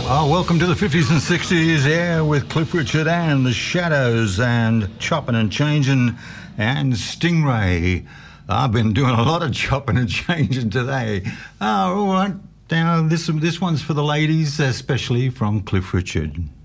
Oh, welcome to the 50s and 60s, yeah, with Cliff Richard and the Shadows and Chopping and Changing and Stingray. I've been doing a lot of chopping and changing today. Oh, all right. Now, this one's for the ladies, especially from Cliff Richard.